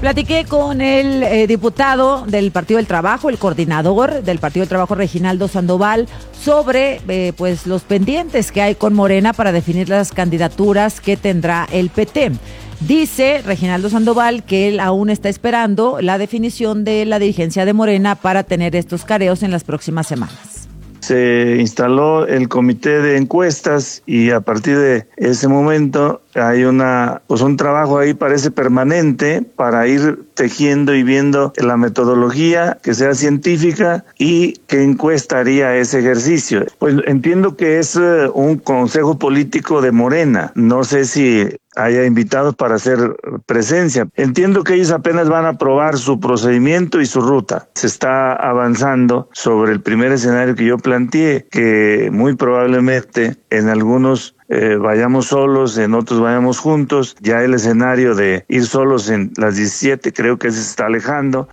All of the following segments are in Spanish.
Platiqué con el diputado del Partido del Trabajo, el coordinador del Partido del Trabajo, Reginaldo Sandoval, sobre pues los pendientes que hay con Morena para definir las candidaturas que tendrá el PT. Dice Reginaldo Sandoval que él aún está esperando la definición de la dirigencia de Morena para tener estos careos en las próximas semanas. Se instaló el comité de encuestas y a partir de ese momento hay un trabajo ahí parece permanente para ir tejiendo y viendo la metodología que sea científica y qué encuesta haría ese ejercicio. Pues entiendo que es un consejo político de Morena. No sé si haya invitados para hacer presencia. Entiendo que ellos apenas van a probar su procedimiento y su ruta. Se está avanzando sobre el primer escenario que yo planteé, que muy probablemente en algunos vayamos solos, en otros vayamos juntos. Ya el escenario de ir solos en las 17 creo que se está alejando.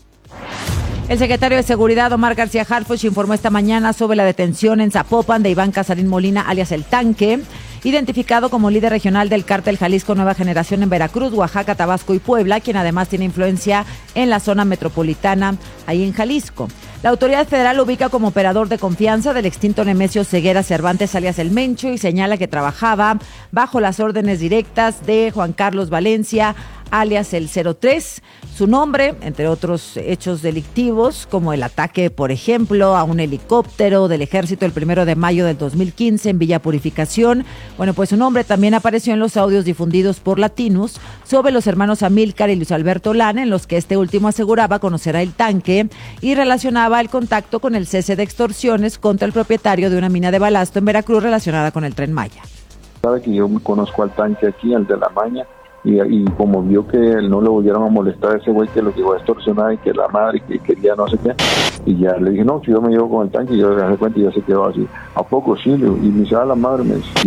El secretario de Seguridad, Omar García Harfuch, informó esta mañana sobre la detención en Zapopan de Iván Casarín Molina, alias El Tanque, identificado como líder regional del cártel Jalisco Nueva Generación en Veracruz, Oaxaca, Tabasco y Puebla, quien además tiene influencia en la zona metropolitana, ahí en Jalisco. La autoridad federal lo ubica como operador de confianza del extinto Nemesio Ceguera Cervantes, alias El Mencho, y señala que trabajaba bajo las órdenes directas de Juan Carlos Valencia, alias el 03. Su nombre, entre otros hechos delictivos, como el ataque, por ejemplo, a un helicóptero del ejército el 1 de mayo del 2015 en Villa Purificación. Bueno, pues su nombre también apareció en los audios difundidos por Latinus sobre los hermanos Amílcar y Luis Alberto Lana, en los que este último aseguraba conocer a El Tanque y relacionaba el contacto con el cese de extorsiones contra el propietario de una mina de balasto en Veracruz relacionada con el Tren Maya. Sabe que yo conozco al Tanque aquí, al de la Maña, y como vio que no le volvieron a molestar a ese güey que lo llegó a extorsionar y que la madre que quería no sé qué, y ya le dije, no, si yo me llevo con el Tanque, y yo le hace cuenta y ya se quedó así. ¿A poco sí? Y me dice, la madre,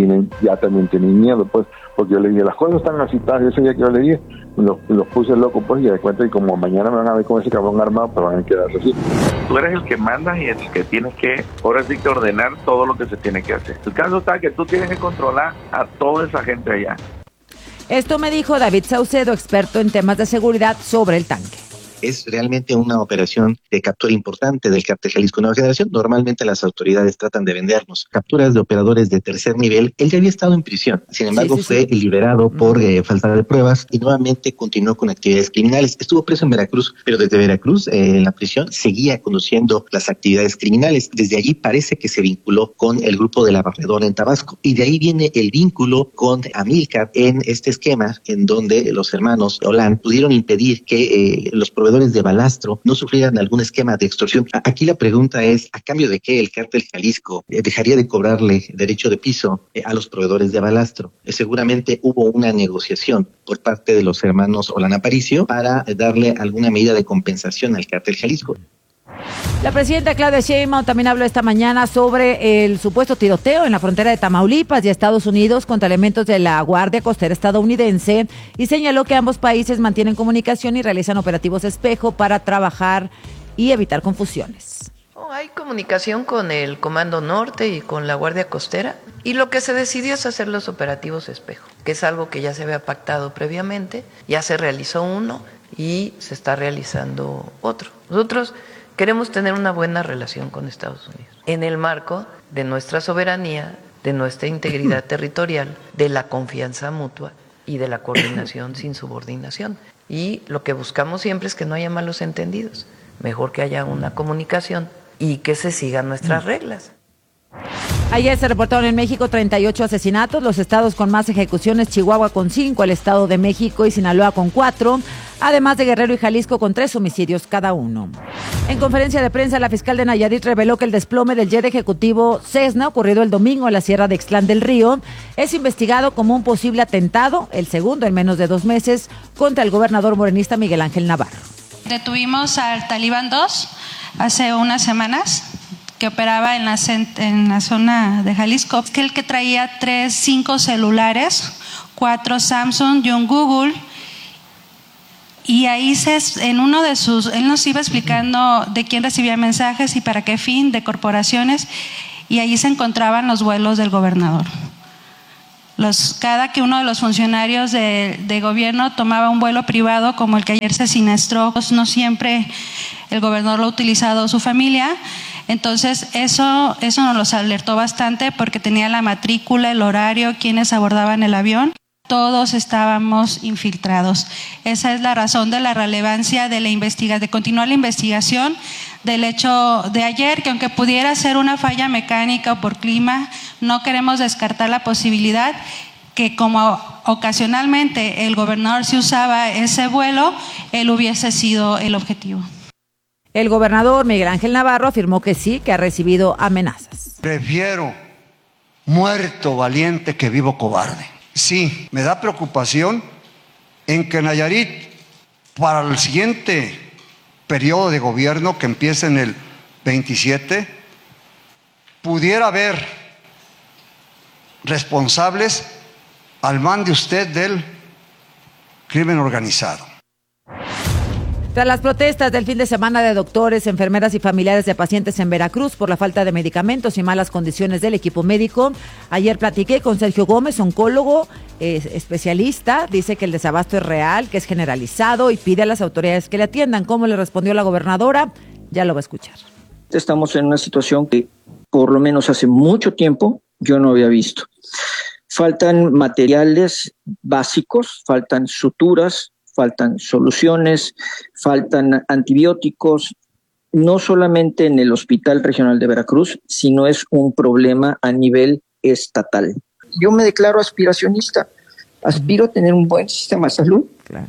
ya también tenía miedo, pues, porque yo le dije, las cosas están así, ese día que yo le dije, los puse loco, pues, y de cuenta, y como mañana me van a ver con ese cabrón armado, pues van a quedarse así. Tú eres el que manda y el que tienes que, ahora sí que ordenar todo lo que se tiene que hacer. El caso está que tú tienes que controlar a toda esa gente allá. Esto me dijo David Saucedo, experto en temas de seguridad, sobre El Tanque. Es realmente una operación de captura importante del cártel Jalisco Nueva Generación. Normalmente las autoridades tratan de vendernos capturas de operadores de tercer nivel. Él ya había estado en prisión, sin embargo fue liberado por falta de pruebas y nuevamente continuó con actividades criminales. Estuvo preso en Veracruz, pero desde Veracruz, en la prisión, seguía conduciendo las actividades criminales. Desde allí parece que se vinculó con el grupo de la Barredora en Tabasco, y de ahí viene el vínculo con Amílcar en este esquema en donde los hermanos Olan pudieron impedir que los proveedores de balastro no sufrieran algún esquema de extorsión. Aquí la pregunta es, ¿a cambio de qué el cártel Jalisco dejaría de cobrarle derecho de piso a los proveedores de balastro? Seguramente hubo una negociación por parte de los hermanos Olan Aparicio para darle alguna medida de compensación al cártel Jalisco. La presidenta Claudia Sheinbaum también habló esta mañana sobre el supuesto tiroteo en la frontera de Tamaulipas y Estados Unidos contra elementos de la Guardia Costera estadounidense, y señaló que ambos países mantienen comunicación y realizan operativos espejo para trabajar y evitar confusiones. Hay comunicación con el Comando Norte y con la Guardia Costera, y lo que se decidió es hacer los operativos espejo, que es algo que ya se había pactado previamente. Ya se realizó uno y se está realizando otro. Nosotros queremos tener una buena relación con Estados Unidos en el marco de nuestra soberanía, de nuestra integridad territorial, de la confianza mutua y de la coordinación sin subordinación. Y lo que buscamos siempre es que no haya malos entendidos. Mejor que haya una comunicación y que se sigan nuestras reglas. Ayer se reportaron en México 38 asesinatos, los estados con más ejecuciones: Chihuahua con 5, el Estado de México y Sinaloa con 4, además de Guerrero y Jalisco con 3 homicidios cada uno. En conferencia de prensa, la fiscal de Nayarit reveló que el desplome del jet ejecutivo Cessna, ocurrido el domingo en la Sierra de Ixtlán del Río, es investigado como un posible atentado, el segundo en menos de 2 meses, contra el gobernador morenista Miguel Ángel Navarro. Detuvimos al Talibán 2 hace unas semanas, que operaba en la zona de Jalisco, que el que traía 5 celulares, 4 Samsung y un Google, y ahí él nos iba explicando de quién recibía mensajes y para qué fin, de corporaciones, y ahí se encontraban los vuelos del gobernador. cada que uno de los funcionarios de gobierno tomaba un vuelo privado, como el que ayer se siniestró, no siempre el gobernador lo ha utilizado su familia. Entonces eso nos los alertó bastante porque tenía la matrícula, el horario, quienes abordaban el avión. Todos estábamos infiltrados. Esa es la razón de la relevancia de continuar la investigación del hecho de ayer, que aunque pudiera ser una falla mecánica o por clima, no queremos descartar la posibilidad que como ocasionalmente el gobernador se usaba ese vuelo, él hubiese sido el objetivo. El gobernador Miguel Ángel Navarro afirmó que sí, que ha recibido amenazas. Prefiero muerto valiente que vivo cobarde. Sí, me da preocupación en que Nayarit, para el siguiente periodo de gobierno que empiece en el 27, pudiera haber responsables al mando usted del crimen organizado. Tras las protestas del fin de semana de doctores, enfermeras y familiares de pacientes en Veracruz por la falta de medicamentos y malas condiciones del equipo médico, ayer platiqué con Sergio Gómez, oncólogo, especialista. Dice que el desabasto es real, que es generalizado y pide a las autoridades que le atiendan. ¿Cómo le respondió la gobernadora? Ya lo va a escuchar. Estamos en una situación que por lo menos hace mucho tiempo yo no había visto. Faltan materiales básicos, faltan suturas, faltan soluciones, faltan antibióticos, no solamente en el Hospital Regional de Veracruz, sino es un problema a nivel estatal. Yo me declaro aspiracionista, aspiro a tener un buen sistema de salud. Claro.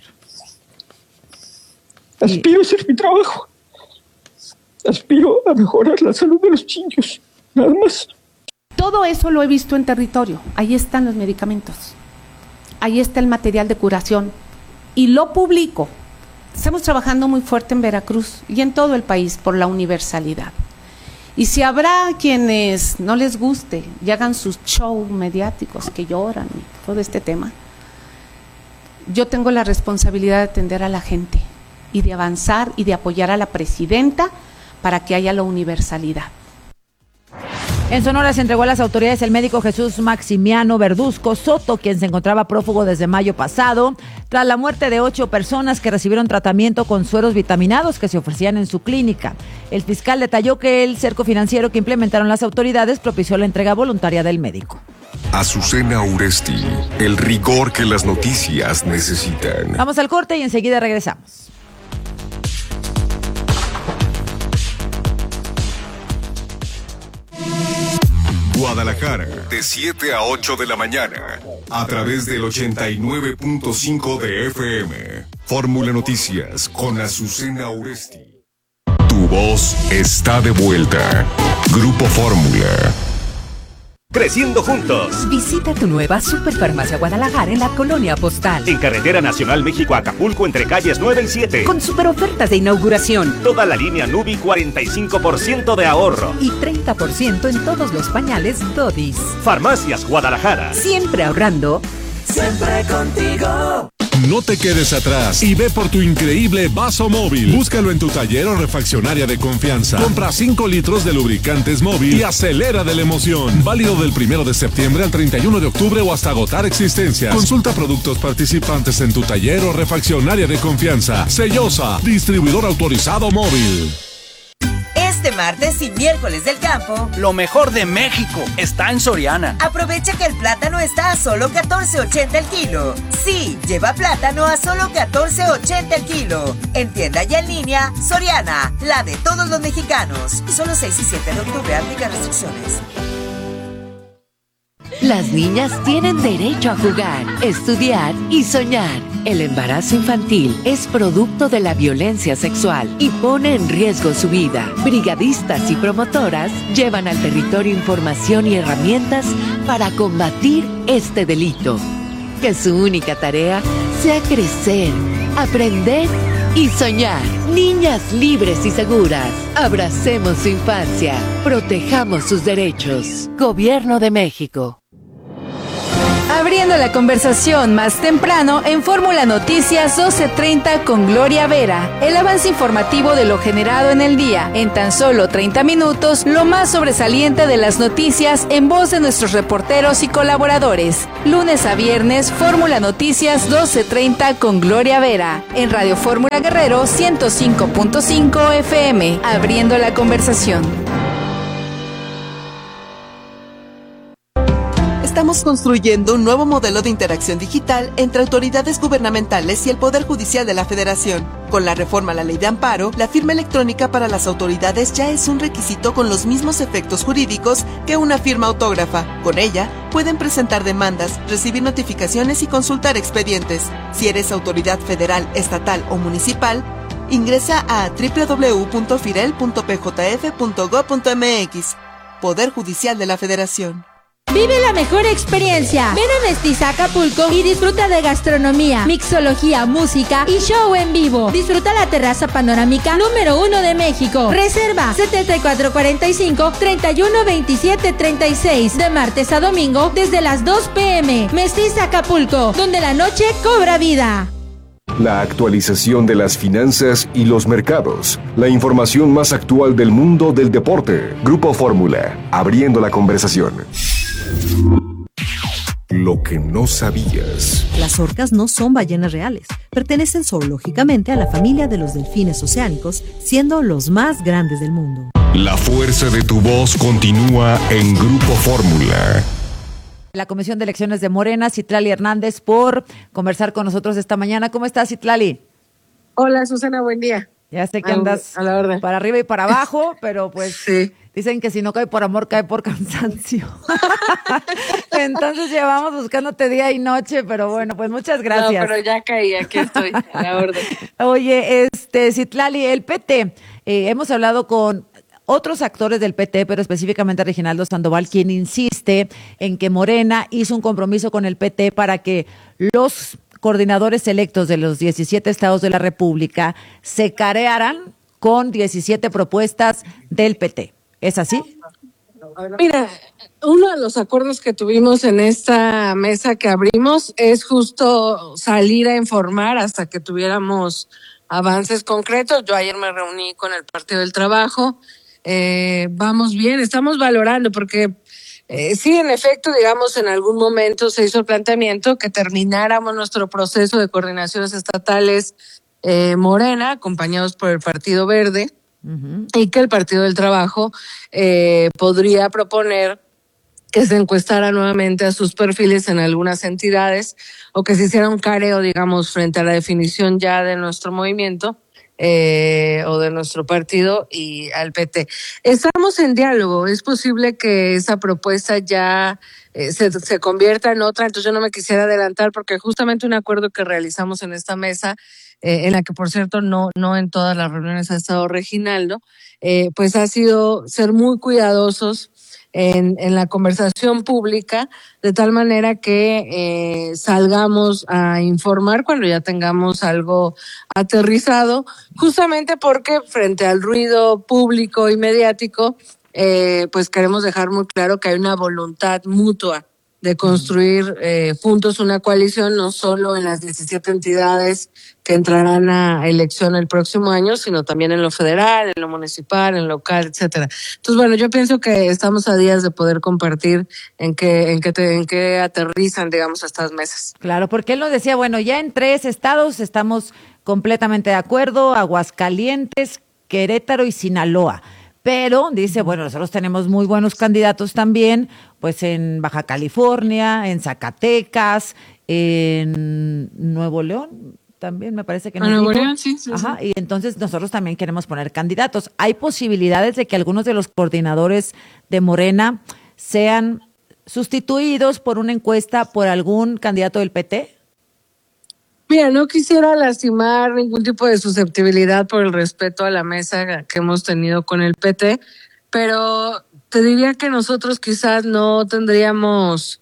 Aspiro a hacer mi trabajo, aspiro a mejorar la salud de los niños, nada más. Todo eso lo he visto en territorio, ahí están los medicamentos, ahí está el material de curación. Y lo publico. Estamos trabajando muy fuerte en Veracruz y en todo el país por la universalidad. Y si habrá quienes no les guste y hagan sus shows mediáticos que lloran y todo este tema, yo tengo la responsabilidad de atender a la gente y de avanzar y de apoyar a la presidenta para que haya la universalidad. En Sonora se entregó a las autoridades el médico Jesús Maximiano Verduzco Soto, quien se encontraba prófugo desde mayo pasado, tras la muerte de 8 personas que recibieron tratamiento con sueros vitaminados que se ofrecían en su clínica. El fiscal detalló que el cerco financiero que implementaron las autoridades propició la entrega voluntaria del médico. Azucena Uresti, el rigor que las noticias necesitan. Vamos al corte y enseguida regresamos. Guadalajara, de 7 a 8 de la mañana, a través del 89.5 de FM. Fórmula Noticias con Azucena Uresti. Tu voz está de vuelta. Grupo Fórmula. Creciendo juntos. Visita tu nueva Superfarmacia Guadalajara en la Colonia Postal. En Carretera Nacional México-Acapulco entre calles 9 y 7. Con super ofertas de inauguración. Toda la línea Nubi 45% de ahorro. Y 30% en todos los pañales Dodis. Farmacias Guadalajara. Siempre ahorrando. Siempre contigo. No te quedes atrás y ve por tu increíble vaso móvil. Búscalo en tu taller o refaccionaria de confianza. Compra 5 litros de lubricantes móvil y acelera de la emoción. Válido del 1 de septiembre al 31 de octubre o hasta agotar existencias. Consulta productos participantes en tu taller o refaccionaria de confianza. Sellosa, distribuidor autorizado móvil. Este martes y miércoles del campo, lo mejor de México está en Soriana. Aprovecha que el plátano está a solo $14.80 el kilo. Sí, lleva plátano a solo $14.80 el kilo. En tienda y en línea, Soriana, la de todos los mexicanos. Solo 6 y 7 de octubre, aplica restricciones. Las niñas tienen derecho a jugar, estudiar y soñar. El embarazo infantil es producto de la violencia sexual y pone en riesgo su vida. Brigadistas y promotoras llevan al territorio información y herramientas para combatir este delito. Que su única tarea sea crecer, aprender y soñar. Niñas libres y seguras. Abracemos su infancia. Protejamos sus derechos. Gobierno de México. Abriendo la conversación más temprano en Fórmula Noticias 12:30 con Gloria Vera. El avance informativo de lo generado en el día. En tan solo 30 minutos, lo más sobresaliente de las noticias en voz de nuestros reporteros y colaboradores. Lunes a viernes, Fórmula Noticias 12:30 con Gloria Vera. En Radio Fórmula Guerrero 105.5 FM. Abriendo la conversación. Estamos construyendo un nuevo modelo de interacción digital entre autoridades gubernamentales y el Poder Judicial de la Federación. Con la reforma a la Ley de Amparo, la firma electrónica para las autoridades ya es un requisito con los mismos efectos jurídicos que una firma autógrafa. Con ella, pueden presentar demandas, recibir notificaciones y consultar expedientes. Si eres autoridad federal, estatal o municipal, ingresa a www.firel.pjf.gov.mx. Poder Judicial de la Federación. Vive la mejor experiencia. Ven a Mestiza Acapulco y disfruta de gastronomía, mixología, música y show en vivo. Disfruta la terraza panorámica número 1 de México. Reserva 7445-312736 de martes a domingo desde las 2 p.m. Mestiza Acapulco, donde la noche cobra vida. La actualización de las finanzas y los mercados. La información más actual del mundo del deporte. Grupo Fórmula, abriendo la conversación. Lo que no sabías. Las orcas no son ballenas reales. Pertenecen zoológicamente a la familia de los delfines oceánicos, siendo los más grandes del mundo. La fuerza de tu voz continúa en Grupo Fórmula. La Comisión de Elecciones de Morena, Citlali Hernández, por conversar con nosotros esta mañana. ¿Cómo estás, Citlali? Hola, Susana, buen día. Ya sé que andas a la orden. Para arriba y para abajo, pero pues sí. Dicen que si no cae por amor, cae por cansancio. Entonces llevamos buscándote día y noche, pero bueno, pues muchas gracias. No, pero ya caí, aquí estoy, a la orden. Oye, Citlali, el PT, hemos hablado con otros actores del PT, pero específicamente Reginaldo Sandoval, quien insiste en que Morena hizo un compromiso con el PT para que los coordinadores electos de los 17 estados de la República se carearan con 17 propuestas del PT. ¿Es así? Mira, uno de los acuerdos que tuvimos en esta mesa que abrimos es justo salir a informar hasta que tuviéramos avances concretos. Yo ayer me reuní con el Partido del Trabajo. Vamos bien, estamos valorando porque sí, en efecto, digamos, en algún momento se hizo el planteamiento que termináramos nuestro proceso de coordinaciones estatales Morena, acompañados por el Partido Verde, y que el Partido del Trabajo podría proponer que se encuestara nuevamente a sus perfiles en algunas entidades o que se hiciera un careo, digamos, frente a la definición ya de nuestro movimiento o de nuestro partido y al PT. Estamos en diálogo, es posible que esa propuesta ya se convierta en otra, entonces yo no me quisiera adelantar porque justamente un acuerdo que realizamos en esta mesa, en la que por cierto no en todas las reuniones ha estado Reginaldo, pues ha sido ser muy cuidadosos en la conversación pública, de tal manera que salgamos a informar cuando ya tengamos algo aterrizado, justamente porque frente al ruido público y mediático, pues queremos dejar muy claro que hay una voluntad mutua de construir juntos una coalición, no solo en las 17 entidades que entrarán a elección el próximo año, sino también en lo federal, en lo municipal, en lo local, etcétera. Entonces, bueno, yo pienso que estamos a días de poder compartir en qué aterrizan, digamos, estas mesas. Claro, porque él nos decía, bueno, ya en 3 estados estamos completamente de acuerdo, Aguascalientes, Querétaro y Sinaloa. Pero dice, bueno, nosotros tenemos muy buenos candidatos también, pues en Baja California, en Zacatecas, en Nuevo León, también me parece que no. Nuevo León, sí. Ajá, y entonces nosotros también queremos poner candidatos. ¿Hay posibilidades de que algunos de los coordinadores de Morena sean sustituidos por una encuesta por algún candidato del PT? Mira, no quisiera lastimar ningún tipo de susceptibilidad por el respeto a la mesa que hemos tenido con el PT, pero te diría que nosotros quizás no tendríamos,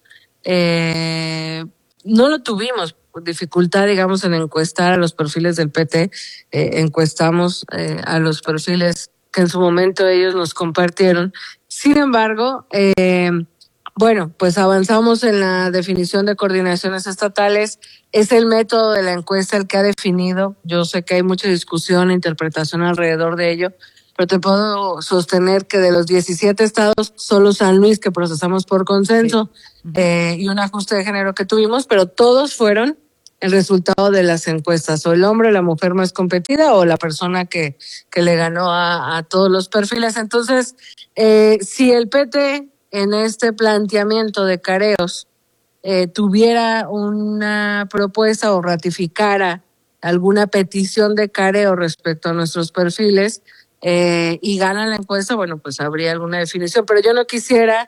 no lo tuvimos dificultad, digamos, en encuestar a los perfiles del PT, encuestamos a los perfiles que en su momento ellos nos compartieron. Sin embargo, Bueno, pues avanzamos en la definición de coordinaciones estatales. Es el método de la encuesta el que ha definido. Yo sé que hay mucha discusión e interpretación alrededor de ello, pero te puedo sostener que de los 17 estados, solo San Luis, que procesamos por consenso, y un ajuste de género que tuvimos, pero todos fueron el resultado de las encuestas, o el hombre, la mujer más competida, o la persona que le ganó a todos los perfiles. Entonces, si el PT en este planteamiento de careos tuviera una propuesta o ratificara alguna petición de careo respecto a nuestros perfiles y gana la encuesta, bueno, pues habría alguna definición. Pero yo no quisiera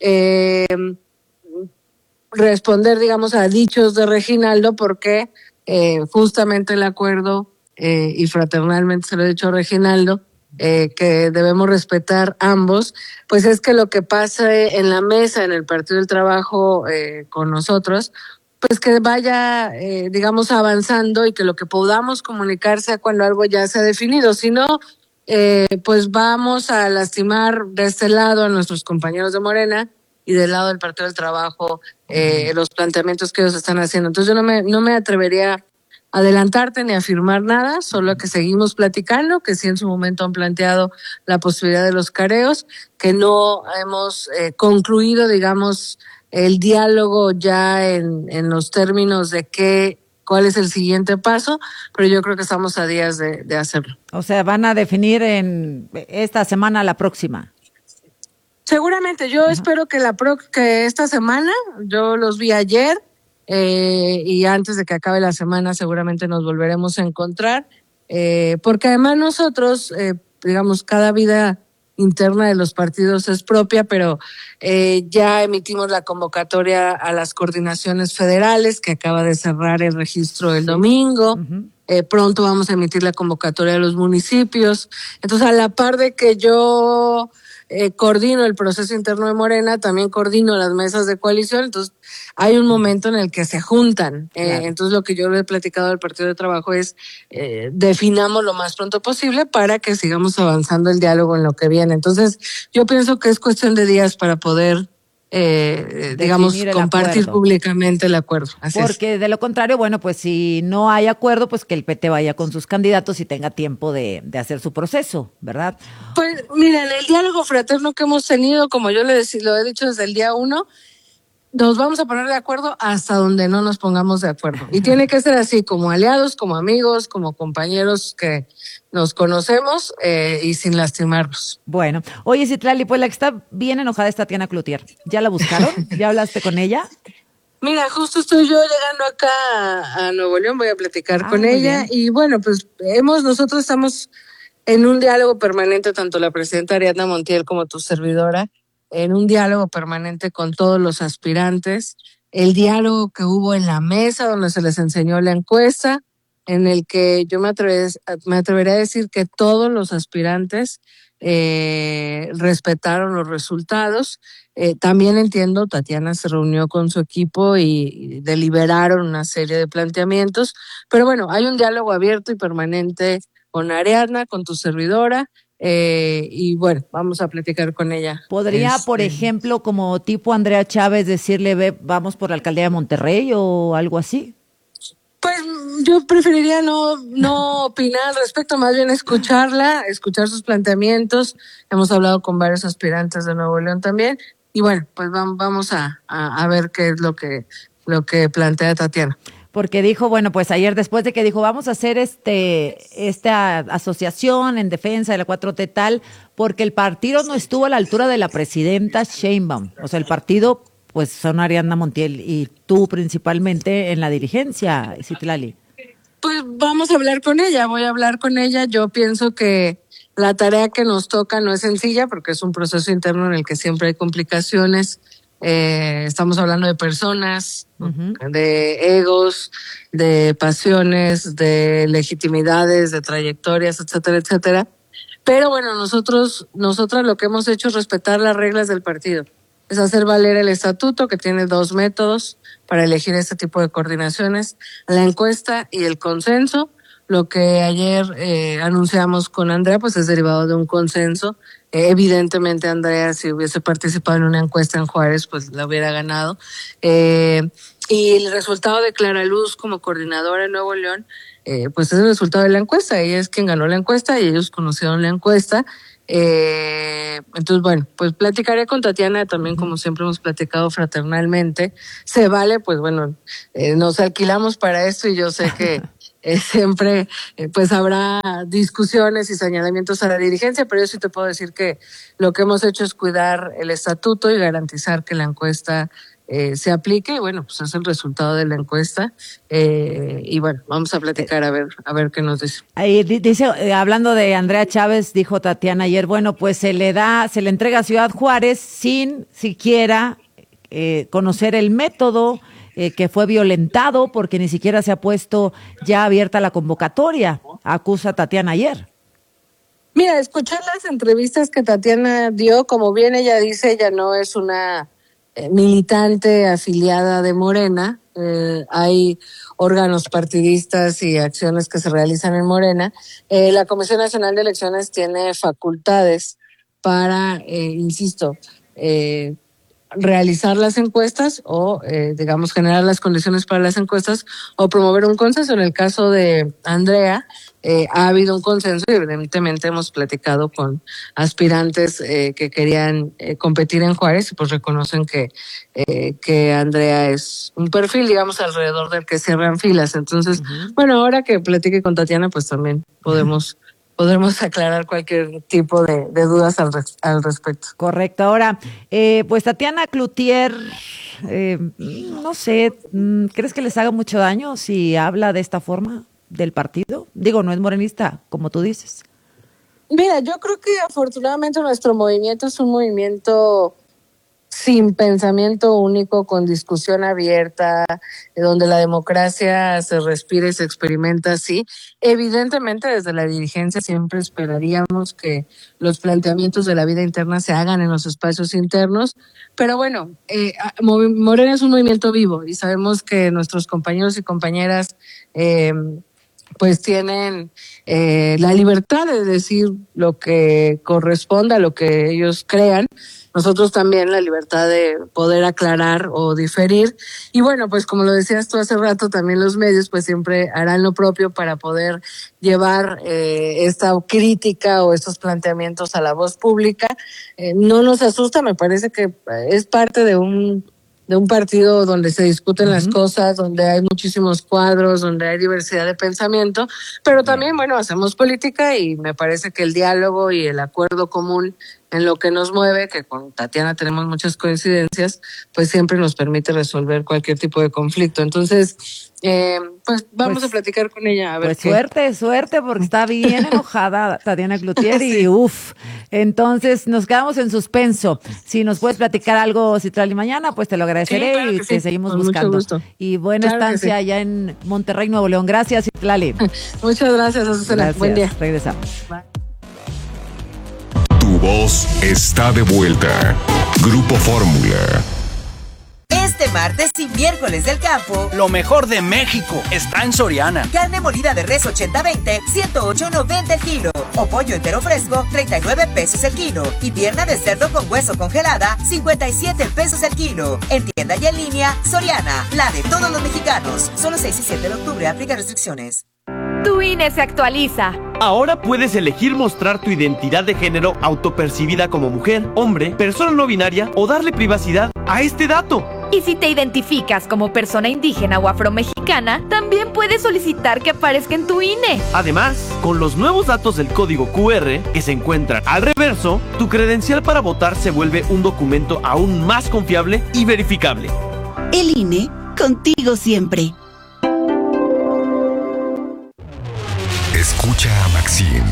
responder, digamos, a dichos de Reginaldo, porque justamente el acuerdo, y fraternalmente se lo he dicho a Reginaldo, que debemos respetar ambos, pues es que lo que pasa en la mesa, en el Partido del Trabajo con nosotros, pues que vaya, digamos, avanzando y que lo que podamos comunicar sea cuando algo ya se ha definido. Si no, pues vamos a lastimar de este lado a nuestros compañeros de Morena y del lado del Partido del Trabajo los planteamientos que ellos están haciendo. Entonces yo no me atrevería a adelantarte ni a afirmar nada, solo que seguimos platicando, que sí en su momento han planteado la posibilidad de los careos, que no hemos concluido, digamos, el diálogo ya en los términos de cuál es el siguiente paso, pero yo creo que estamos a días de hacerlo. O sea, van a definir en esta semana, la próxima. Seguramente, yo espero que que esta semana, yo los vi ayer, y antes de que acabe la semana seguramente nos volveremos a encontrar, porque además nosotros, digamos, cada vida interna de los partidos es propia, pero ya emitimos la convocatoria a las coordinaciones federales, que acaba de cerrar el registro el domingo. Pronto vamos a emitir la convocatoria a los municipios. Entonces, a la par de que yo coordino el proceso interno de Morena, también coordino las mesas de coalición. Entonces hay un momento en el que se juntan. Claro. Entonces lo que yo le he platicado al Partido de Trabajo es definamos lo más pronto posible para que sigamos avanzando el diálogo en lo que viene. Entonces yo pienso que es cuestión de días para poder digamos, compartir públicamente el acuerdo. Así porque de lo contrario, bueno, pues si no hay acuerdo, pues que el PT vaya con sus candidatos y tenga tiempo de hacer su proceso, ¿verdad? Pues miren, el diálogo fraterno que hemos tenido, como yo lo he dicho desde el día 1, nos vamos a poner de acuerdo hasta donde no nos pongamos de acuerdo. Y tiene que ser así, como aliados, como amigos, como compañeros que nos conocemos y sin lastimarnos. Bueno, oye, Citlali, pues la que está bien enojada es Tatiana Cloutier. ¿Ya la buscaron? ¿Ya hablaste con ella? Mira, justo estoy yo llegando acá a Nuevo León, voy a platicar con ella. Bien. Y bueno, pues nosotros estamos en un diálogo permanente, tanto la presidenta Ariadna Montiel como tu servidora, en un diálogo permanente con todos los aspirantes, el diálogo que hubo en la mesa donde se les enseñó la encuesta, en el que yo me atrevería a decir que todos los aspirantes respetaron los resultados. También entiendo, Tatiana se reunió con su equipo y deliberaron una serie de planteamientos, pero bueno, hay un diálogo abierto y permanente con Ariadna, con tu servidora, y bueno, vamos a platicar con ella. ¿Podría, por ejemplo, como tipo Andrea Chávez, decirle, vamos por la alcaldía de Monterrey o algo así? Pues yo preferiría no opinar al respecto, más bien escucharla, escuchar sus planteamientos. Hemos hablado con varios aspirantes de Nuevo León también, y bueno, pues vamos a ver qué es lo que plantea Tatiana. Porque dijo, bueno, pues ayer después de que dijo, vamos a hacer esta asociación en defensa de la 4T tal, porque el partido no estuvo a la altura de la presidenta Sheinbaum. O sea, el partido, pues son Ariadna Montiel y tú principalmente en la dirigencia, Citlali. Pues vamos a hablar con ella, voy a hablar con ella. Yo pienso que la tarea que nos toca no es sencilla, porque es un proceso interno en el que siempre hay complicaciones. Estamos hablando de personas, de egos, de pasiones, de legitimidades, de trayectorias, etcétera, etcétera. Pero bueno, nosotras lo que hemos hecho es respetar las reglas del partido. Es hacer valer el estatuto, que tiene 2 métodos para elegir este tipo de coordinaciones: la encuesta y el consenso. lo que ayer anunciamos con Andrea, pues es derivado de un consenso. Evidentemente Andrea, si hubiese participado en una encuesta en Juárez, pues la hubiera ganado. Y el resultado de Clara Luz como coordinadora en Nuevo León, pues es el resultado de la encuesta. Ella es quien ganó la encuesta y ellos conocieron la encuesta. Entonces, bueno, pues platicaré con Tatiana también, como siempre hemos platicado fraternalmente. Se vale, pues bueno, nos alquilamos para esto y yo sé que siempre pues habrá discusiones y señalamientos a la dirigencia, pero yo sí te puedo decir que lo que hemos hecho es cuidar el estatuto y garantizar que la encuesta se aplique. Y bueno, pues es el resultado de la encuesta, y bueno, vamos a platicar a ver qué nos dice. Dice, hablando de Andrea Chávez, dijo Tatiana ayer, bueno, pues se le entrega a Ciudad Juárez sin siquiera conocer el método que fue violentado, porque ni siquiera se ha puesto ya abierta la convocatoria, acusa Tatiana ayer. Mira, escuché las entrevistas que Tatiana dio, como bien ella dice, ella no es una militante afiliada de Morena. Hay órganos partidistas y acciones que se realizan en Morena. La Comisión Nacional de Elecciones tiene facultades para, insisto, realizar las encuestas o, digamos, generar las condiciones para las encuestas o promover un consenso. En el caso de Andrea, ha habido un consenso y evidentemente hemos platicado con aspirantes que querían competir en Juárez y pues reconocen que Andrea es un perfil, digamos, alrededor del que cierran filas. Entonces, bueno, ahora que platique con Tatiana, pues también podremos aclarar cualquier tipo de dudas al respecto. Correcto. Ahora, pues Tatiana Cloutier, no sé, ¿crees que les haga mucho daño si habla de esta forma del partido? Digo, no es morenista, como tú dices. Mira, yo creo que afortunadamente nuestro movimiento es un movimiento sin pensamiento único, con discusión abierta, donde la democracia se respira y se experimenta así. Evidentemente, desde la dirigencia siempre esperaríamos que los planteamientos de la vida interna se hagan en los espacios internos, pero bueno, Morena es un movimiento vivo y sabemos que nuestros compañeros y compañeras pues tienen la libertad de decir lo que corresponda, lo que ellos crean. Nosotros también la libertad de poder aclarar o diferir. Y bueno, pues como lo decías tú hace rato, también los medios pues siempre harán lo propio para poder llevar esta crítica o estos planteamientos a la voz pública. No nos asusta, me parece que es parte de un partido donde se discuten las cosas, donde hay muchísimos cuadros, donde hay diversidad de pensamiento, pero también, bueno, hacemos política y me parece que el diálogo y el acuerdo común en lo que nos mueve, que con Tatiana tenemos muchas coincidencias, pues siempre nos permite resolver cualquier tipo de conflicto. Entonces, pues vamos a platicar con ella a ver pues suerte, porque está bien enojada Tatiana Cloutier sí. Y entonces nos quedamos en suspenso. Si nos puedes platicar algo, Citlali, mañana, pues te lo agradeceré, sí, claro, y te seguimos con buscando. Mucho gusto. Y buena estancia allá en Monterrey, Nuevo León. Gracias, Citlali. Muchas gracias, Azucena. Gracias. Buen día. Regresamos. Bye. Tu voz está de vuelta. Grupo Fórmula. Este martes y miércoles del campo, lo mejor de México está en Soriana. Carne molida de res 80-20, 108.90 el kilo. O pollo entero fresco, 39 pesos el kilo. Y pierna de cerdo con hueso congelada, 57 pesos el kilo. En tienda y en línea, Soriana, la de todos los mexicanos. Solo 6 y 7 de octubre, aplica restricciones. Tu INE se actualiza. Ahora puedes elegir mostrar tu identidad de género autopercibida como mujer, hombre, persona no binaria o darle privacidad a este dato. Y si te identificas como persona indígena o afromexicana, también puedes solicitar que aparezca en tu INE. Además, con los nuevos datos del código QR que se encuentran al reverso, tu credencial para votar se vuelve un documento aún más confiable y verificable. El INE, contigo siempre. Escucha a Maxine.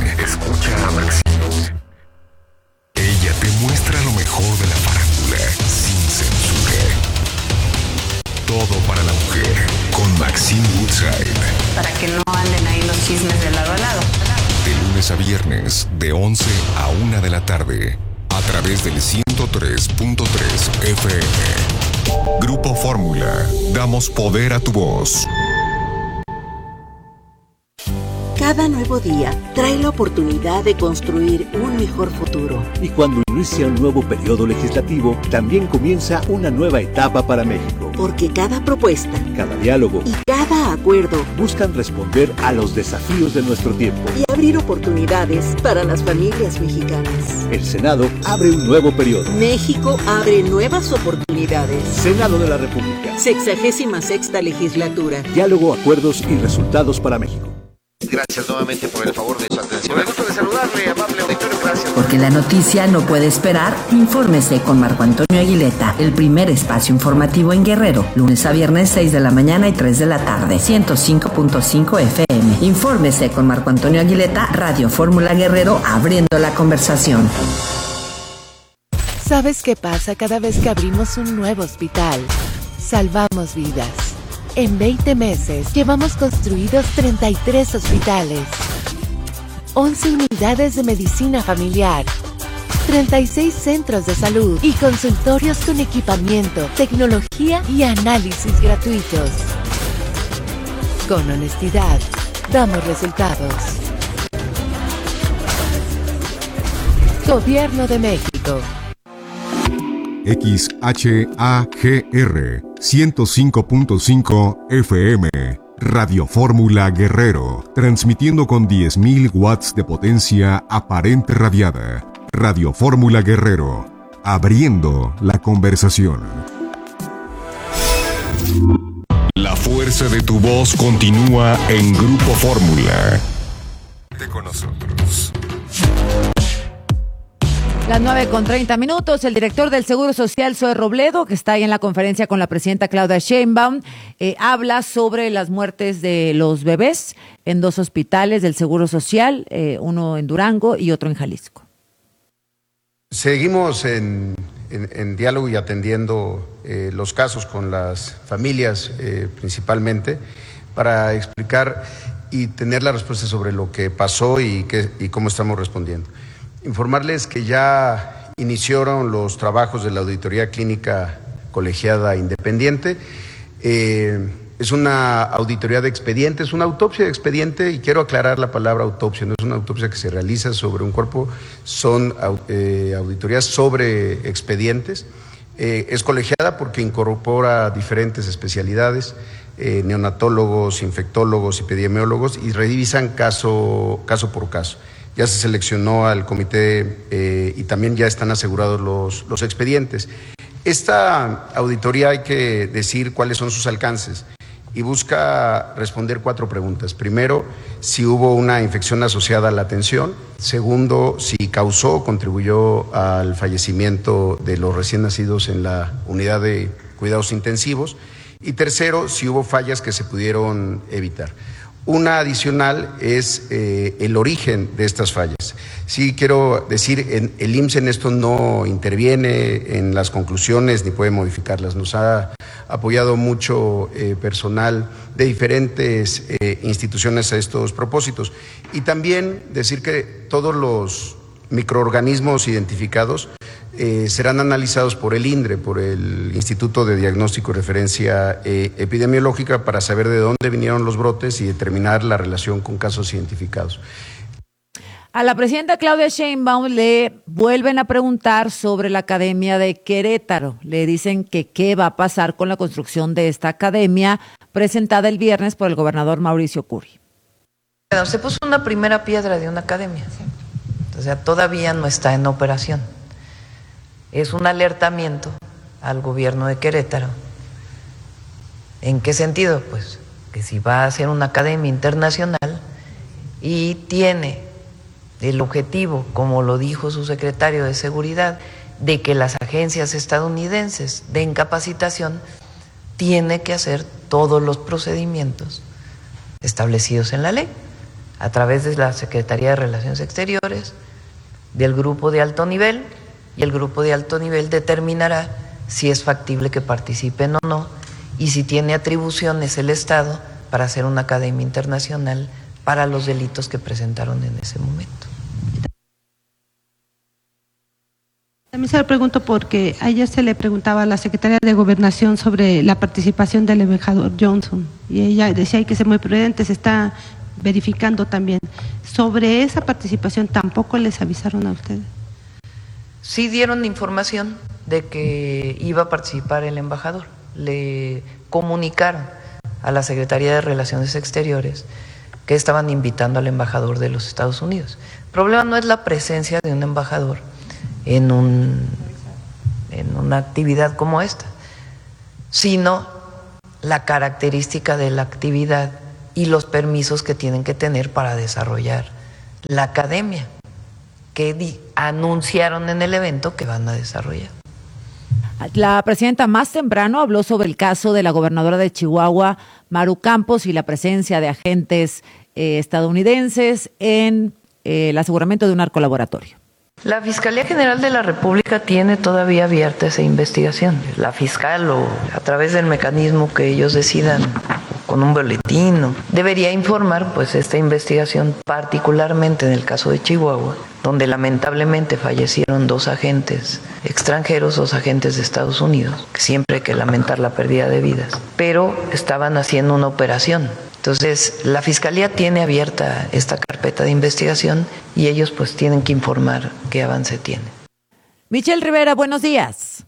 Ella te muestra lo mejor de la farándula sin censura. Todo para la mujer con Maxine Woodside. Para que no anden ahí los chismes de lado a lado. De lunes a viernes, de 11 a 1 de la tarde. A través del 103.3 FM. Grupo Fórmula. Damos poder a tu voz. Cada nuevo día trae la oportunidad de construir un mejor futuro. Y cuando inicia un nuevo periodo legislativo, también comienza una nueva etapa para México. Porque cada propuesta, cada diálogo y cada acuerdo buscan responder a los desafíos de nuestro tiempo y abrir oportunidades para las familias mexicanas. El Senado abre un nuevo periodo. México abre nuevas oportunidades. Senado de la República. 66ª legislatura. Diálogo, acuerdos y resultados para México. Gracias nuevamente por el favor de su atención. Me gusta de saludarle, amable auditorio. Gracias. Porque la noticia no puede esperar, infórmese con Marco Antonio Aguileta, el primer espacio informativo en Guerrero, lunes a viernes 6 de la mañana y 3 de la tarde, 105.5 FM. Infórmese con Marco Antonio Aguileta, Radio Fórmula Guerrero, abriendo la conversación. ¿Sabes qué pasa cada vez que abrimos un nuevo hospital? Salvamos vidas. En 20 meses llevamos construidos 33 hospitales, 11 unidades de medicina familiar, 36 centros de salud y consultorios con equipamiento, tecnología y análisis gratuitos. Con honestidad, damos resultados. Gobierno de México. XHAGR 105.5 FM, Radio Fórmula Guerrero, transmitiendo con 10.000 watts de potencia aparente radiada. Radio Fórmula Guerrero, abriendo la conversación. La fuerza de tu voz continúa en Grupo Fórmula. Con nosotros. Las 9:30. El director del Seguro Social, Zoe Robledo, que está ahí en la conferencia con la presidenta Claudia Sheinbaum, habla sobre las muertes de los bebés en 2 hospitales del Seguro Social, uno en Durango y otro en Jalisco. Seguimos en diálogo y atendiendo los casos con las familias principalmente para explicar y tener la respuesta sobre lo que pasó y cómo estamos respondiendo. Informarles que ya iniciaron los trabajos de la auditoría clínica colegiada independiente. Es una auditoría de expediente, es una autopsia de expediente, y quiero aclarar la palabra autopsia, no es una autopsia que se realiza sobre un cuerpo, son auditorías sobre expedientes. Es colegiada porque incorpora diferentes especialidades, neonatólogos, infectólogos, epidemiólogos, y revisan caso por caso. Ya se seleccionó al comité y también ya están asegurados los expedientes. Esta auditoría, hay que decir cuáles son sus alcances, y busca responder 4 preguntas. Primero, si hubo una infección asociada a la atención. Segundo, si causó o contribuyó al fallecimiento de los recién nacidos en la unidad de cuidados intensivos. Y tercero, si hubo fallas que se pudieron evitar. Una adicional es el origen de estas fallas. Sí, quiero decir, el IMSS en esto no interviene en las conclusiones ni puede modificarlas. Nos ha apoyado mucho personal de diferentes instituciones a estos propósitos. Y también decir que todos los microorganismos identificados serán analizados por el INDRE, por el Instituto de Diagnóstico y Referencia Epidemiológica, para saber de dónde vinieron los brotes y determinar la relación con casos identificados. A la presidenta Claudia Sheinbaum le vuelven a preguntar sobre la Academia de Querétaro. Le dicen que qué va a pasar con la construcción de esta academia presentada el viernes por el gobernador Mauricio Curi. Se puso una primera piedra de una academia, o sea, todavía no está en operación. Es un alertamiento al gobierno de Querétaro. ¿En qué sentido? Pues que si va a ser una academia internacional y tiene el objetivo, como lo dijo su secretario de Seguridad, de que las agencias estadounidenses den capacitación, tiene que hacer todos los procedimientos establecidos en la ley, a través de la Secretaría de Relaciones Exteriores, del grupo de alto nivel, y el grupo de alto nivel determinará si es factible que participen o no, y si tiene atribuciones el Estado para hacer una academia internacional para los delitos que presentaron en ese momento. También se lo pregunto porque ayer se le preguntaba a la secretaria de Gobernación sobre la participación del embajador Johnson, y ella decía hay que ser muy prudentes, está verificando también. Sobre esa participación, ¿tampoco les avisaron a ustedes? Sí dieron información de que iba a participar el embajador. Le comunicaron a la Secretaría de Relaciones Exteriores que estaban invitando al embajador de los Estados Unidos. El problema no es la presencia de un embajador en una actividad como esta, sino la característica de la actividad y los permisos que tienen que tener para desarrollar la academia que anunciaron en el evento que van a desarrollar. La presidenta más temprano habló sobre el caso de la gobernadora de Chihuahua, Maru Campos, y la presencia de agentes estadounidenses en el aseguramiento de un narcolaboratorio. La Fiscalía General de la República tiene todavía abierta esa investigación. La fiscal, o a través del mecanismo que ellos decidan, con un boletín, debería informar pues esta investigación, particularmente en el caso de Chihuahua, donde lamentablemente fallecieron 2 agentes extranjeros, 2 agentes de Estados Unidos, que siempre hay que lamentar la pérdida de vidas, pero estaban haciendo una operación. Entonces, la Fiscalía tiene abierta esta carpeta de investigación y ellos pues tienen que informar qué avance tiene. Michelle Rivera, buenos días.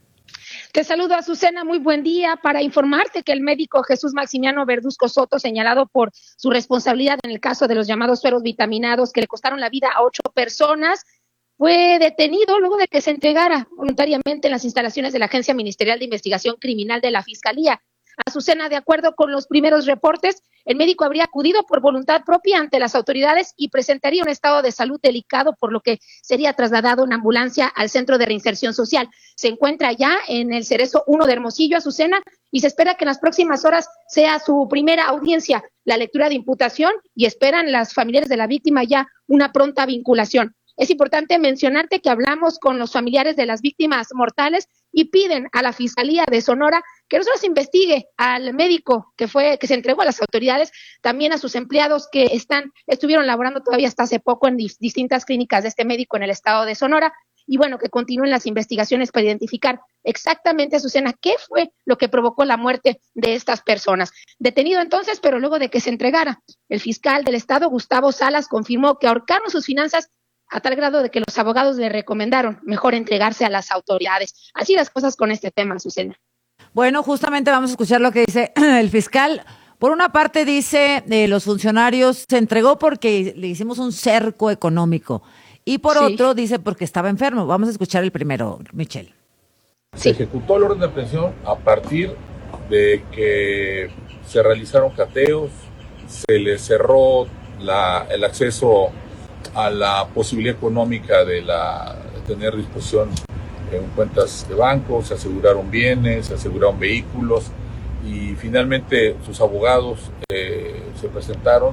Te saludo, Azucena, muy buen día, para informarte que el médico Jesús Maximiano Verduzco Soto, señalado por su responsabilidad en el caso de los llamados sueros vitaminados que le costaron la vida a 8 personas, fue detenido luego de que se entregara voluntariamente en las instalaciones de la Agencia Ministerial de Investigación Criminal de la Fiscalía. Azucena, de acuerdo con los primeros reportes, el médico habría acudido por voluntad propia ante las autoridades y presentaría un estado de salud delicado, por lo que sería trasladado en ambulancia al Centro de Reinserción Social. Se encuentra ya en el Cerezo 1 de Hermosillo, Azucena, y se espera que en las próximas horas sea su primera audiencia, la lectura de imputación, y esperan las familiares de la víctima ya una pronta vinculación. Es importante mencionarte que hablamos con los familiares de las víctimas mortales y piden a la Fiscalía de Sonora que no solo se investigue al médico que se entregó a las autoridades, también a sus empleados que estuvieron laborando todavía hasta hace poco en distintas clínicas de este médico en el estado de Sonora, y bueno, que continúen las investigaciones para identificar exactamente, Azucena, qué fue lo que provocó la muerte de estas personas. Detenido entonces, pero luego de que se entregara, el fiscal del estado, Gustavo Salas, confirmó que ahorcaron sus finanzas a tal grado de que los abogados le recomendaron mejor entregarse a las autoridades. Así las cosas con este tema, Azucena. Bueno, justamente vamos a escuchar lo que dice el fiscal. Por una parte dice, los funcionarios se entregó porque le hicimos un cerco económico. Y por otro dice porque estaba enfermo. Vamos a escuchar el primero, Michelle. Se ejecutó el orden de aprehensión a partir de que se realizaron cateos, se le cerró el acceso a la posibilidad económica de tener disposición en cuentas de banco, se aseguraron bienes, se aseguraron vehículos y finalmente sus abogados se presentaron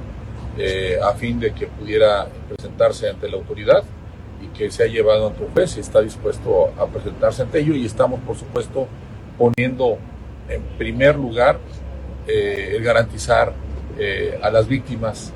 a fin de que pudiera presentarse ante la autoridad y que se ha llevado ante un juez y está dispuesto a presentarse ante ello, y estamos por supuesto poniendo en primer lugar el garantizar a las víctimas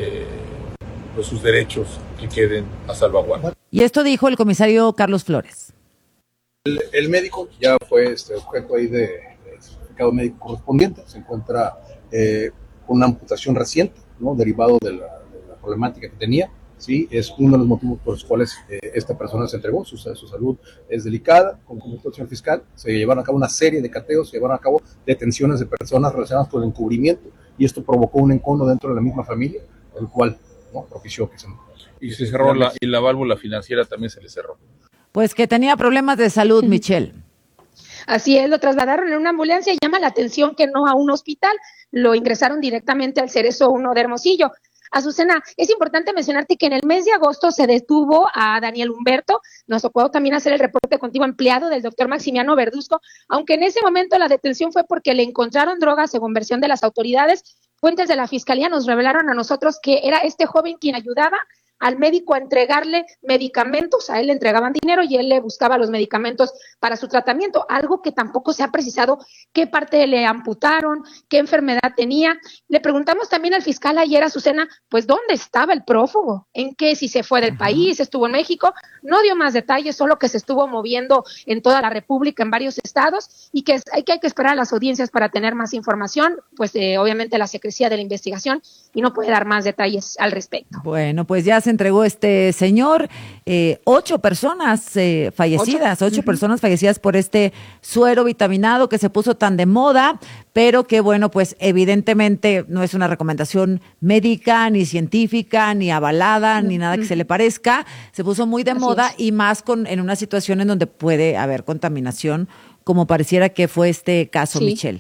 pues sus derechos que queden a salvaguarda. Y esto dijo el comisario Carlos Flores. El médico ya fue objeto ahí de certificado médico correspondiente, se encuentra con una amputación reciente, ¿no? Derivado de la problemática que tenía. Sí, es uno de los motivos por los cuales esta persona se entregó. Su salud es delicada. Con comentó el señor fiscal, se llevaron a cabo una serie de cateos, se llevaron a cabo detenciones de personas relacionadas con el encubrimiento, y esto provocó un encono dentro de la misma familia, el cual propició que se... Y se cerró la válvula financiera, también se le cerró. Pues que tenía problemas de salud, Michelle. Así es, lo trasladaron en una ambulancia y llama la atención que no a un hospital, lo ingresaron directamente al Cerezo 1 de Hermosillo. Azucena, es importante mencionarte que en el mes de agosto se detuvo a Daniel Humberto, nos tocó también hacer el reporte contigo, empleado del doctor Maximiano Verduzco, aunque en ese momento la detención fue porque le encontraron drogas, según versión de las autoridades. Fuentes de la Fiscalía nos revelaron a nosotros que era este joven quien ayudaba al médico a entregarle medicamentos, a él le entregaban dinero y él le buscaba los medicamentos para su tratamiento, algo que tampoco se ha precisado qué parte le amputaron, qué enfermedad tenía. Le preguntamos también al fiscal ayer, Azucena, pues dónde estaba el prófugo, en qué, si se fue del país, estuvo en México, no dio más detalles, solo que se estuvo moviendo en toda la República, en varios estados, y que hay que esperar a las audiencias para tener más información, pues obviamente la secrecía de la investigación, y no puede dar más detalles al respecto. Bueno, pues ya se entregó este señor, 8 personas fallecidas, 8 personas fallecidas por este suero vitaminado que se puso tan de moda, pero que bueno, pues evidentemente no es una recomendación médica, ni científica, ni avalada, ni nada que se le parezca. Se puso muy de moda y más en una situación en donde puede haber contaminación, como pareciera que fue este caso, Michelle.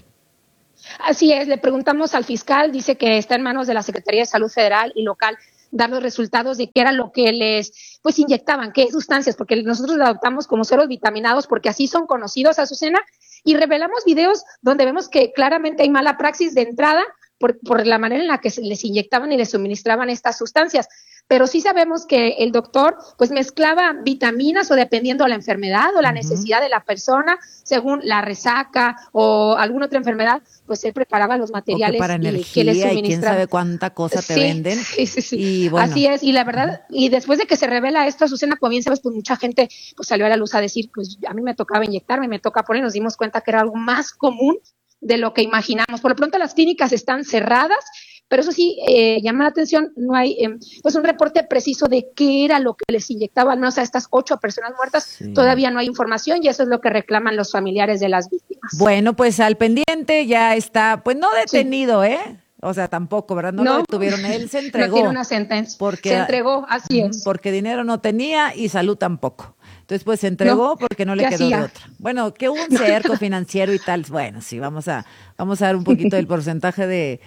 Así es, le preguntamos al fiscal, dice que está en manos de la Secretaría de Salud Federal y local dar los resultados de qué era lo que les inyectaban, qué sustancias, porque nosotros lo adoptamos como sueros vitaminados porque así son conocidos, Azucena, y revelamos videos donde vemos que claramente hay mala praxis de entrada por la manera en la que les inyectaban y les suministraban estas sustancias. Pero sí sabemos que el doctor pues mezclaba vitaminas o dependiendo de la enfermedad o la necesidad de la persona, según la resaca o alguna otra enfermedad, pues él preparaba los materiales para energía, que les suministraban. Y quién sabe cuánta cosa te venden. Sí. Y bueno. Así es, y la verdad, y después de que se revela esto, Azucena, como bien sabes, pues mucha gente pues salió a la luz a decir, pues a mí me tocaba inyectarme, me toca poner, nos dimos cuenta que era algo más común de lo que imaginamos. Por lo pronto las clínicas están cerradas, pero eso sí, llama la atención, no hay pues un reporte preciso de qué era lo que les inyectaban, ¿no? O sea, estas 8 personas muertas, todavía no hay información y eso es lo que reclaman los familiares de las víctimas. Bueno, pues al pendiente ya está, pues no detenido, o sea, tampoco, ¿verdad? No lo detuvieron, él se entregó. No tiene una sentencia, se entregó, así es. Porque dinero no tenía y salud tampoco. Entonces, pues se entregó porque no le quedó de otra. Bueno, que hubo un cerco financiero y tal, bueno, sí, vamos a dar un poquito del porcentaje de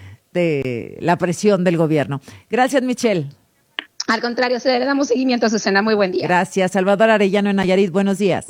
la presión del gobierno. Gracias, Michelle. Al contrario, le damos seguimiento a Azucena. Muy buen día. Gracias. Salvador Arellano en Nayarit, buenos días.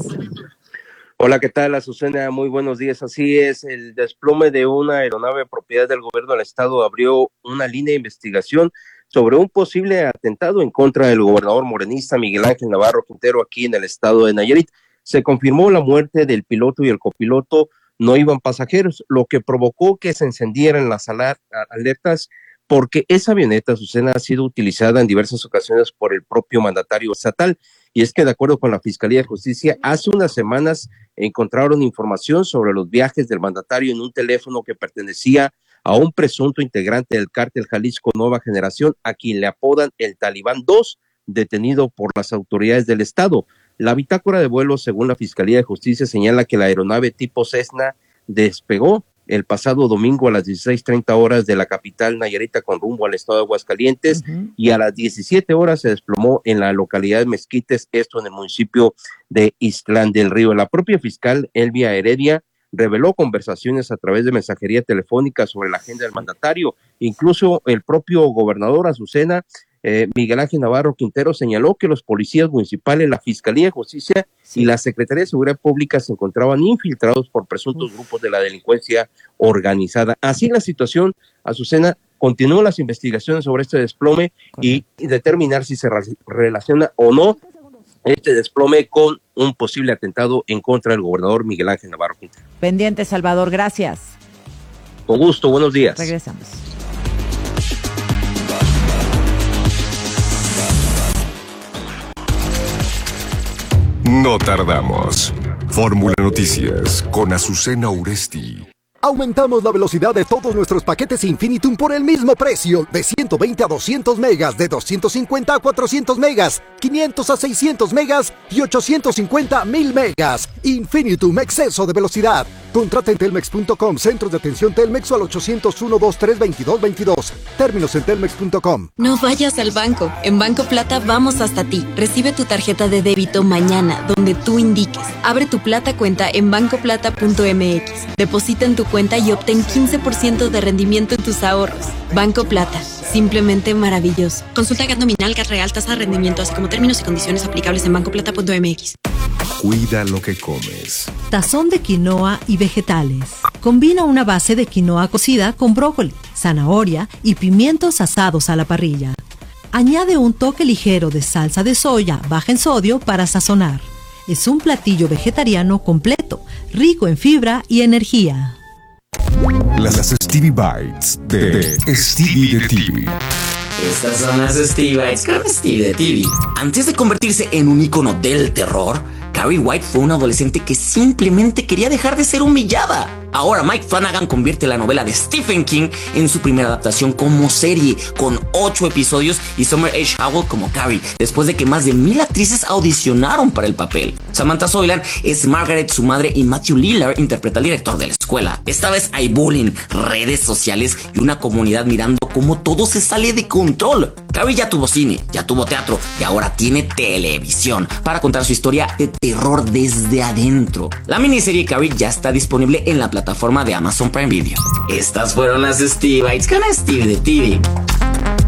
Hola, ¿qué tal, Azucena? Muy buenos días. Así es, el desplome de una aeronave propiedad del gobierno del estado abrió una línea de investigación sobre un posible atentado en contra del gobernador morenista Miguel Ángel Navarro Quintero aquí en el estado de Nayarit. Se confirmó la muerte del piloto y el copiloto. No iban pasajeros, lo que provocó que se encendieran las alertas porque esa avioneta, Azucena, ha sido utilizada en diversas ocasiones por el propio mandatario estatal. Y es que de acuerdo con la Fiscalía de Justicia, hace unas semanas encontraron información sobre los viajes del mandatario en un teléfono que pertenecía a un presunto integrante del cártel Jalisco Nueva Generación, a quien le apodan el Talibán 2, detenido por las autoridades del estado. La bitácora de vuelo, según la Fiscalía de Justicia, señala que la aeronave tipo Cessna despegó el pasado domingo a las 16:30 horas de la capital nayarita con rumbo al estado de Aguascalientes y a las 17 horas se desplomó en la localidad de Mezquites, esto en el municipio de Ixtlán del Río. La propia fiscal Elvia Heredia reveló conversaciones a través de mensajería telefónica sobre la agenda del mandatario. Incluso el propio gobernador Azucena, Miguel Ángel Navarro Quintero, señaló que los policías municipales, la Fiscalía de Justicia y la Secretaría de Seguridad Pública se encontraban infiltrados por presuntos grupos de la delincuencia organizada. Así la situación, Azucena, continúan las investigaciones sobre este desplome y determinar si se relaciona o no este desplome con un posible atentado en contra del gobernador Miguel Ángel Navarro Quintero. Pendiente, Salvador, gracias. Con gusto, buenos días. Regresamos. No tardamos. Fórmula Noticias con Azucena Uresti. Aumentamos la velocidad de todos nuestros paquetes Infinitum por el mismo precio, de 120 a 200 megas, de 250 a 400 megas, 500 a 600 megas y 850 a 1000 megas. Infinitum, exceso de velocidad. Contrata en telmex.com, centros de atención Telmex o al 801-2322-22. Términos en telmex.com. No vayas al banco. En Banco Plata vamos hasta ti. Recibe tu tarjeta de débito mañana, donde tú indiques. Abre tu Plata cuenta en bancoplata.mx. Deposita en tu cuenta y obtén 15% de rendimiento en tus ahorros. Banco Plata. Simplemente maravilloso. Consulta GAT nominal, GAT real, tasa de rendimiento, así como términos y condiciones aplicables en bancoplata.mx. Cuida lo que comes. Tazón de quinoa y vegetales. Combina una base de quinoa cocida con brócoli, zanahoria y pimientos asados a la parrilla. Añade un toque ligero de salsa de soya baja en sodio para sazonar. Es un platillo vegetariano completo, rico en fibra y energía. Las Stevie Bites de Stevie de TV. Estas son las Stevie Bites con Stevie de TV. Antes de convertirse en un ícono del terror, Carrie White fue una adolescente que simplemente quería dejar de ser humillada. Ahora Mike Flanagan convierte la novela de Stephen King en su primera adaptación como serie, con 8 episodios y Summer H. Howell como Carrie, después de que más de 1000 actrices audicionaron para el papel. Samantha Soilan es Margaret, su madre, y Matthew Lillard interpreta al director de la escuela. Esta vez hay bullying, redes sociales y una comunidad mirando cómo todo se sale de control. Carrie ya tuvo cine, ya tuvo teatro y ahora tiene televisión para contar su historia de terror desde adentro. La miniserie Carrie ya está disponible en la plataforma de Amazon Prime Video. Estas fueron las Stevie Bites con Stevie de TV.